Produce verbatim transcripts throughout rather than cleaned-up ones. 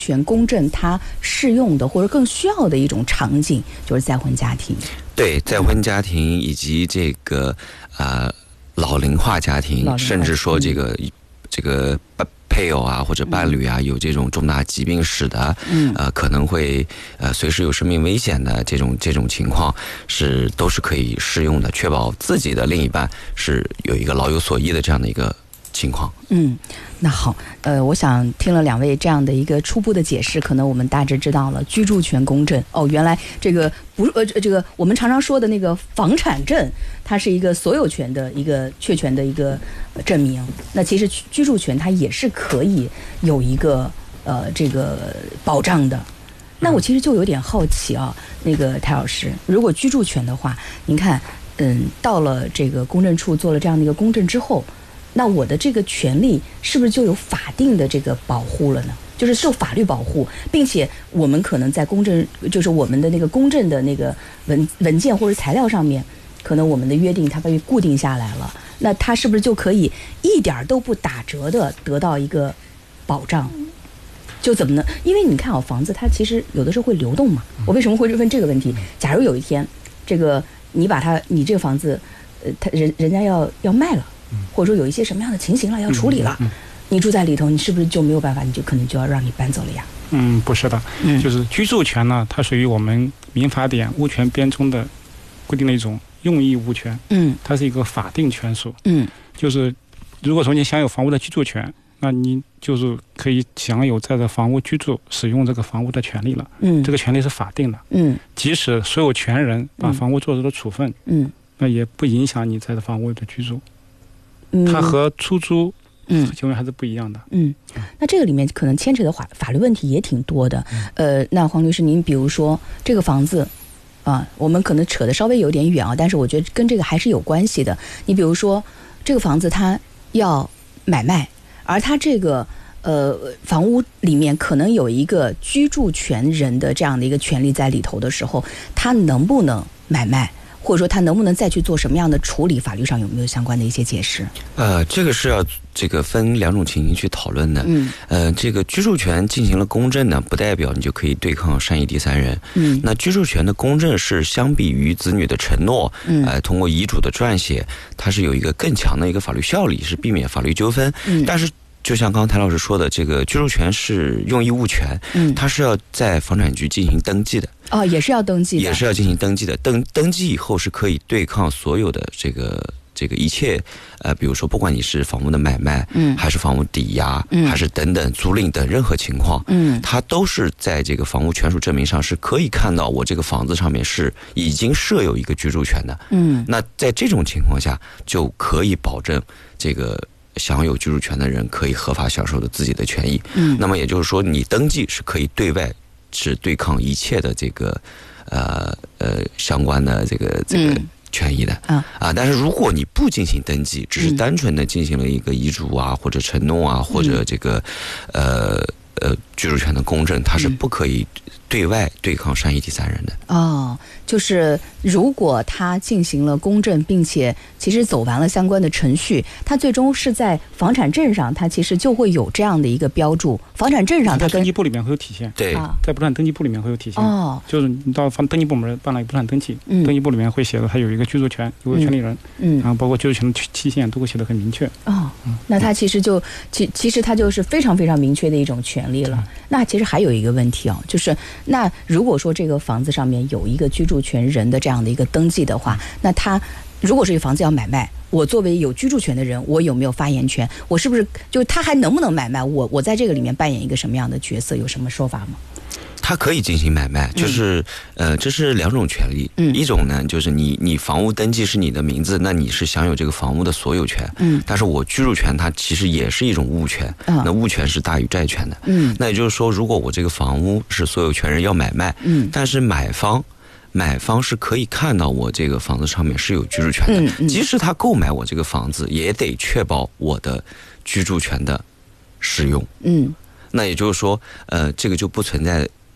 权公证它适用的或者更需要的一种场景，就是再婚家庭。 对，再婚家庭以及这个呃老龄化家庭，甚至说这个、嗯、这个配偶啊或者伴侣啊、嗯、有这种重大疾病史的，嗯，呃，可能会呃随时有生命危险的这种这种情况，是都是可以适用的，确保自己的另一半是有一个老有所依的这样的一个情况。 嗯，那好，呃，我想听了两位这样的一个初步的解释，可能我们大致知道了居住权公证。哦，原来这个不呃这个我们常常说的那个房产证，它是一个所有权的一个确权的一个证明。那其实居住权它也是可以有一个呃这个保障的。那我其实就有点好奇啊，那个台老师，如果居住权的话，您看，嗯，到了这个公证处做了这样的一个公证之后，那我的这个权利是不是就有法定的这个保护了呢？就是受法律保护，并且我们可能在公证，就是我们的那个公证的那个文文件或者材料上面，可能我们的约定它被固定下来了，那它是不是就可以一点都不打折的得到一个保障？就怎么呢？因为你看啊，房子它其实有的时候会流动嘛。我为什么会问这个问题？假如有一天，这个你把它，你这个房子，呃，他人人家要要卖了。或者说有一些什么样的情形了要处理了、嗯嗯、你住在里头，你是不是就没有办法，你就可能就要让你搬走了呀？ 嗯，不是的，嗯，就是居住权呢，它属于我们民法典物权编中的规定的一种用益物权，嗯，它是一个法定权属，嗯，就是如果说你享有房屋的居住权，那你就是可以享有在这房屋居住使用这个房屋的权利了，嗯，这个权利是法定的，嗯，即使所有权人把房屋做出了处分，嗯，那也不影响你在这房屋的居住。它和出租嗯行为还是不一样的。嗯， 那这个里面可能牵扯的法法律问题也挺多的。呃，那黄律师，您比如说这个房子啊，我们可能扯得稍微有点远啊，但是我觉得跟这个还是有关系的。你比如说这个房子它要买卖，而它这个呃房屋里面可能有一个居住权人的这样的一个权利在里头的时候，它能不能买卖？或者说他能不能再去做什么样的处理？法律上有没有相关的一些解释？ 呃，这个是要这个分两种情形去讨论的。嗯，呃，这个居住权进行了公证呢，不代表你就可以对抗善意第三人。嗯，那居住权的公证是相比于子女的承诺，嗯，呃，通过遗嘱的撰写，它是有一个更强的一个法律效力，是避免法律纠纷。嗯，但是就像刚刚谭老师说的，这个居住权是用益物权，嗯，它是要在房产局进行登记的。 哦，也是要登记的， 也是要进行登记的。登登记以后是可以对抗所有的这个这个一切，呃，比如说不管你是房屋的买卖，嗯，还是房屋抵押，嗯，还是等等租赁等任何情况，嗯，它都是在这个房屋权属证明上是可以看到我这个房子上面是已经设有一个居住权的，嗯，那在这种情况下就可以保证这个享有居住权的人可以合法享受的自己的权益，嗯，那么也就是说你登记是可以对外。是对抗一切的这个呃呃相关的这个这个权益的、嗯、啊啊！但是如果你不进行登记，只是单纯的进行了一个遗嘱啊，或者承诺啊，或者这个呃呃居住权的公证，它是不可以对外对抗善意第三人的。 哦，就是如果他进行了公证，并且其实走完了相关的程序，他最终是在房产证上，他其实就会有这样的一个标注。房产证上它登记簿里面会有体现， 对， 在不动产登记簿里面会有体现。哦，就是你到房登记部门办了一个不动产登记，嗯，登记簿里面会写的他有一个居住权，有个权利人，嗯，然后包括居住权的期限都会写得很明确。 哦，嗯、那他其实就其其实他就是非常非常明确的一种权利了。嗯、那其实还有一个问题哦，就是那如果说这个房子上面有一个居住权人的这样的一个登记的话，那他如果是房子要买卖，我作为有居住权的人，我有没有发言权？我是不是就他还能不能买卖？我我在这个里面扮演一个什么样的角色？有什么说法吗？ 他可以进行买卖，就是、嗯、呃，这是两种权利。嗯，一种呢，就是你你房屋登记是你的名字，那你是享有这个房屋的所有权。嗯，但是我居住权它其实也是一种物权，嗯、那物权是大于债权的。嗯，那也就是说，如果我这个房屋是所有权人要买卖，嗯，但是买方。买方是可以看到我这个房子上面是有居住权的，嗯嗯、即使他购买我这个房子，也得确保我的居住权的使用。嗯，那也就是说，呃，这个就不存在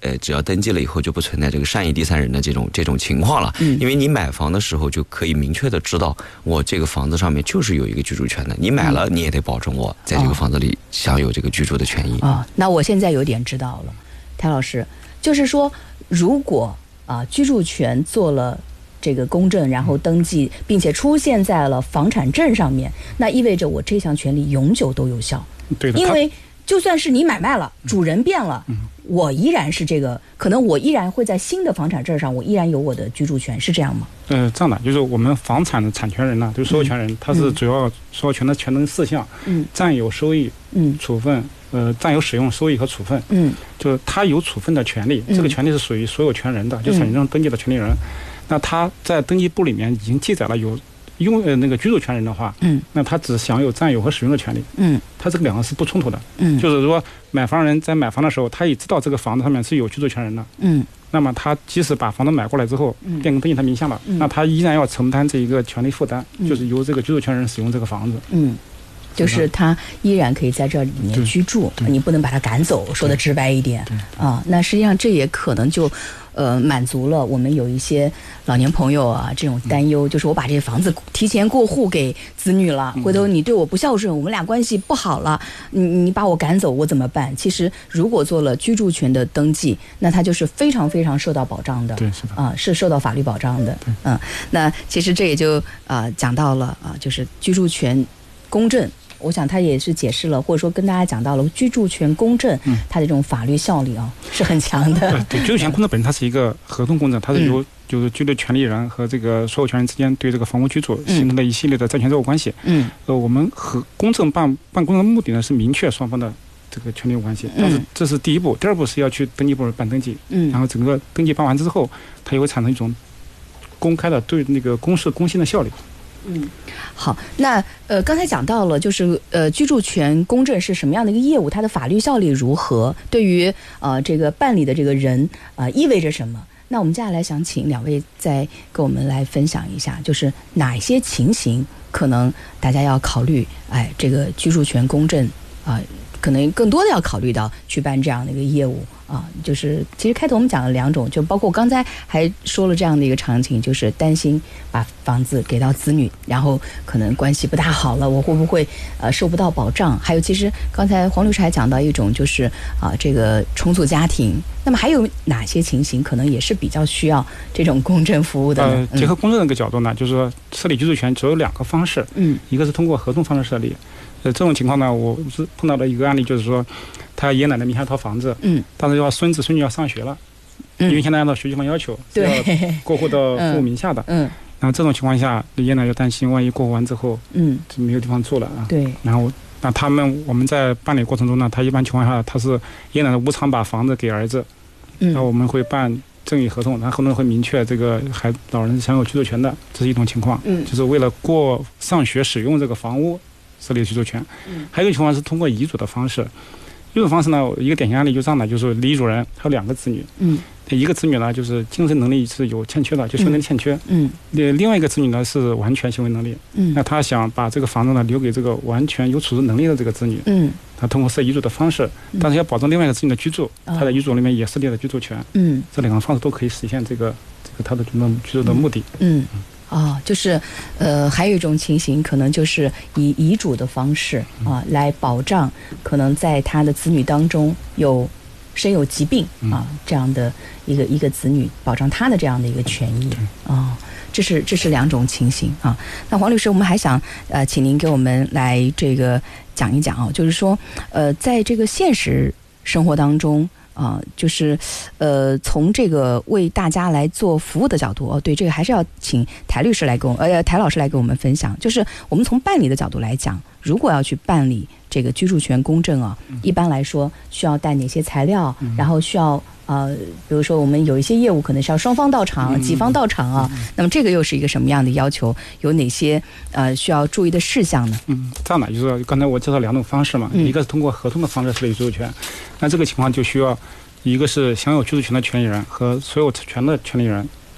呃，只要登记了以后就不存在这个善意第三人的这种这种情况了。嗯，因为你买房的时候就可以明确的知道，我这个房子上面就是有一个居住权的。你买了，你也得保证我在这个房子里享有这个居住的权益。 啊、哦，那我现在有点知道了，谭老师，就是说，如果啊、呃、居住权做了这个公证，然后登记，并且出现在了房产证上面，那意味着我这项权利永久都有效。 对的， 因为就算是你买卖了，主人变了，嗯、我依然是这个，可能我依然会在新的房产证上，我依然有我的居住权，是这样吗？ 呃，这样的，就是我们房产的产权人呢、啊，就是所有权人，嗯、他是主要所有权的权能四项，嗯，占有、收益、嗯，处分，呃，占有、使用、收益和处分，嗯，就是他有处分的权利，嗯、这个权利是属于所有权人的，就是产权证登记的权利人。嗯、那他在登记簿里面已经记载了有。用呃那个居住权人的话，嗯，那他只享有占有和使用的权利，嗯，他这个两个是不冲突的，嗯，就是说买房人在买房的时候，他也知道这个房子上面是有居住权人的，嗯，那么他即使把房子买过来之后，嗯，变更登记他名下了，嗯，那他依然要承担这一个权利负担，嗯、就是由这个居住权人使用这个房子，嗯。 就是他依然可以在这里面居住，你不能把他赶走，说的直白一点啊。那实际上这也可能就，呃，满足了我们有一些老年朋友啊这种担忧，嗯、就是我把这个房子提前过户给子女了，嗯、回头你对我不孝顺，我们俩关系不好了，你你把我赶走，我怎么办？其实如果做了居住权的登记，那他就是非常非常受到保障的， 对，是的， 啊，是受到法律保障的，嗯。那其实这也就啊、呃、讲到了啊，就是居住权公证。我想他也是解释了，或者说跟大家讲到了居住权公证，嗯，它的这种法律效力啊是很强的。 对，居住权公证本身它是一个合同公证，它是由、嗯、就是居住权利人和这个所有权人之间对这个房屋居住形成的一系列的债权债务关系。嗯，呃，我们和公证办办公证的目的呢是明确双方的这个权利关系，但是这是第一步，第二步是要去登记部办登记，嗯，然后整个登记办完之后，它也会产生一种公开的对那个公示公信的效力。 嗯，好，那呃，刚才讲到了，就是呃，居住权公证是什么样的一个业务，它的法律效力如何？对于呃这个办理的这个人呃意味着什么？那我们接下来想请两位再跟我们来分享一下，就是哪些情形可能大家要考虑，哎，这个居住权公证啊、呃，可能更多的要考虑到去办这样的一个业务。啊，就是其实开头我们讲了两种，就包括我刚才还说了这样的一个场景，就是担心把房子给到子女，然后可能关系不大好了，我会不会呃受不到保障？还有，其实刚才黄律师还讲到一种，就是啊这个重组家庭，那么还有哪些情形可能也是比较需要这种公证服务的呢？ 呃，结合公证这个角度呢，就是说设立居住权只有两个方式，嗯，一个是通过合同方式设立，呃，这种情况呢，我是碰到的一个案例，就是说。他爷爷奶奶名下一套房子，嗯，但是要孙子孙女要上学了，嗯，因为现在按照学区房要求是要过户到父母名下的，嗯，然后这种情况下，爷爷奶奶就担心，万一过户完之后，嗯，就没有地方住了啊，对，然后那他们我们在办理过程中呢，他一般情况下他是爷爷奶奶无偿把房子给儿子，嗯，那我们会办赠与合同，然后合同会明确这个孩老人享有居住权的，这是一种情况，嗯，就是为了过上学使用这个房屋设立居住权，嗯，还有一个情况是通过遗嘱的方式。这种方式呢，一个典型案例就这样的，就是遗嘱人还有两个子女，嗯，一个子女呢就是精神能力是有欠缺的，就行为能力欠缺，嗯，另外一个子女呢是完全行为能力，嗯，那他想把这个房子呢留给这个完全有处置能力的这个子女，嗯，他通过设遗嘱的方式，但是要保证另外一个子女的居住，他在遗嘱里面也设立了居住权，嗯，这两个方式都可以实现这个这个他的居住的目的，嗯。嗯哦，就是，呃，还有一种情形，可能就是以遗嘱的方式啊，来保障可能在他的子女当中有身有疾病啊这样的一个一个子女，保障他的这样的一个权益啊、哦，这是这是两种情形啊。那黄律师，我们还想呃，请您给我们来这个讲一讲啊，就是说，呃，在这个现实生活当中。啊、呃，就是，呃，从这个为大家来做服务的角度，哦，对，这个还是要请台律师来跟我，呃，台老师来给我们分享。就是我们从办理的角度来讲，如果要去办理这个居住权公证啊，一般来说需要带哪些材料，嗯、然后需要呃，比如说我们有一些业务可能是要双方到场、几方到场啊，嗯、那么这个又是一个什么样的要求？有哪些呃需要注意的事项呢？ 嗯，这样的就是刚才我介绍两种方式嘛，嗯、一个是通过合同的方式设立居住权，那这个情况就需要一个是享有居住权的权利人和所有权的权利人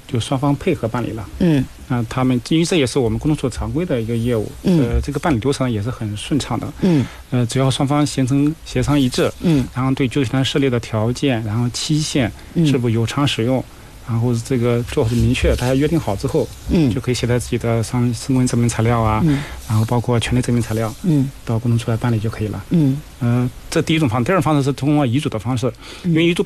就双方配合办理了。 嗯， 啊、呃，他们因为这也是我们公证处常规的一个业务，嗯，呃，这个办理流程也是很顺畅的。嗯，呃，只要双方协成协商一致，嗯，然后对居住权设立的条件，然后期限是否有偿使用。然后这个做好明确，大家约定好之后，嗯，就可以写在自己的上身份证明材料啊，嗯，然后包括权利证明材料，嗯，到公证处来办理就可以了，嗯，呃，这第一种方式，第二种方式是通过遗嘱的方式，因为遗嘱